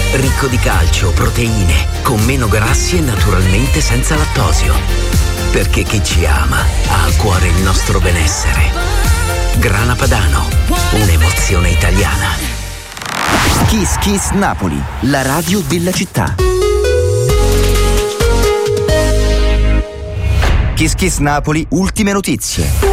Ricco di calcio, proteine, con meno grassi e naturalmente senza lattosio. Perché chi ci ama ha a cuore il nostro benessere. Grana Padano, un'emozione italiana. Kiss Kiss Napoli, la radio della città. Kiss Kiss Napoli, ultime notizie.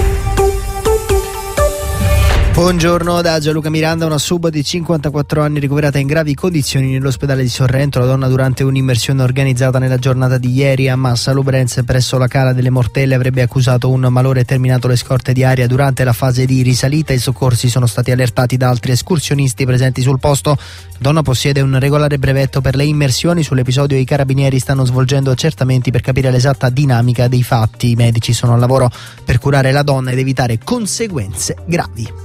Buongiorno da Gianluca Miranda. Una sub di 54 anni ricoverata in gravi condizioni nell'ospedale di Sorrento. La donna, durante un'immersione organizzata nella giornata di ieri a Massa Lubrense presso la Cala delle Mortelle, avrebbe accusato un malore e terminato le scorte di aria. Durante la fase di risalita i soccorsi sono stati allertati da altri escursionisti presenti sul posto. La donna possiede un regolare brevetto per le immersioni. Sull'episodio i carabinieri stanno svolgendo accertamenti per capire l'esatta dinamica dei fatti. I medici sono al lavoro per curare la donna ed evitare conseguenze gravi.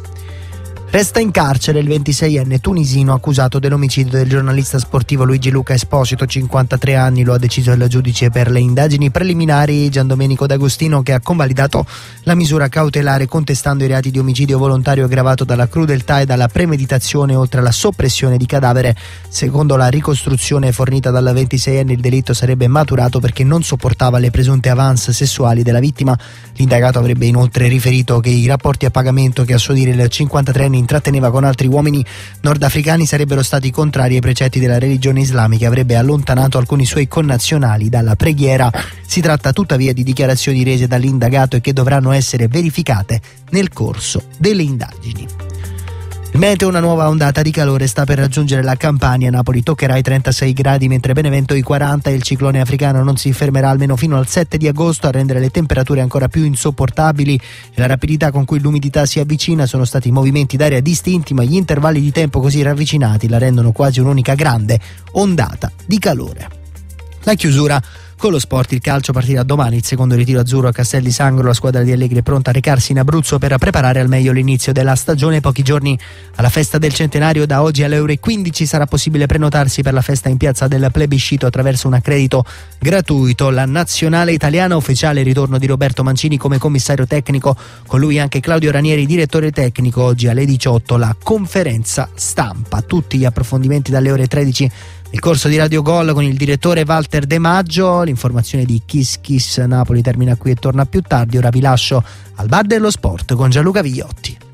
Resta in carcere il 26enne tunisino accusato dell'omicidio del giornalista sportivo Luigi Luca Esposito, 53 anni, lo ha deciso il giudice per le indagini preliminari Giandomenico D'Agostino, che ha convalidato la misura cautelare contestando i reati di omicidio volontario aggravato dalla crudeltà e dalla premeditazione, oltre alla soppressione di cadavere. Secondo la ricostruzione fornita dalla 26enne, il delitto sarebbe maturato perché non sopportava le presunte avance sessuali della vittima. L'indagato avrebbe inoltre riferito che i rapporti a pagamento che a suo dire il 53enne intratteneva con altri uomini nordafricani sarebbero stati contrari ai precetti della religione islamica e avrebbe allontanato alcuni suoi connazionali dalla preghiera. Si tratta tuttavia di dichiarazioni rese dall'indagato e che dovranno essere verificate nel corso delle indagini. Il meteo: una nuova ondata di calore sta per raggiungere la Campania. Napoli toccherà i 36 gradi, mentre Benevento i 40, e il ciclone africano non si fermerà almeno fino al 7 di agosto a rendere le temperature ancora più insopportabili e la rapidità con cui l'umidità si avvicina. Sono stati movimenti d'aria distinti, ma gli intervalli di tempo così ravvicinati la rendono quasi un'unica grande ondata di calore. La chiusura con lo sport. Il calcio partirà domani, il secondo ritiro azzurro a Castel di Sangro. La squadra di Allegri è pronta a recarsi in Abruzzo per preparare al meglio l'inizio della stagione. Pochi giorni alla festa del centenario, da oggi alle ore 15 sarà possibile prenotarsi per la festa in piazza del Plebiscito attraverso un accredito gratuito. La nazionale italiana, ufficiale ritorno di Roberto Mancini come commissario tecnico, con lui anche Claudio Ranieri, direttore tecnico. Oggi alle 18 la conferenza stampa. Tutti gli approfondimenti dalle ore 13 il corso di Radio Gol con il direttore Walter De Maggio. L'informazione di Kiss Kiss Napoli termina qui e torna più tardi. Ora vi lascio al bar dello sport con Gianluca Vigliotti.